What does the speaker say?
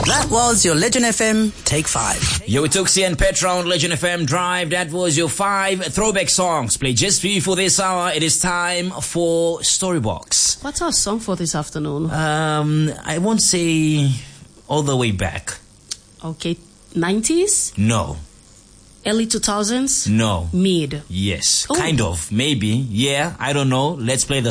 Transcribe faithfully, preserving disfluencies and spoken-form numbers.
That was your Legend F M Take five. Yo, it took C and Petra on Legend F M Drive. That was your five throwback songs played just for you for this hour. It is time for Storybox. What's our song for this afternoon? Um, I won't say all the way back. Okay, nineties? No. Early two thousands? No. Mid? Yes, Oh. kind of, maybe. Yeah, I don't know. Let's play the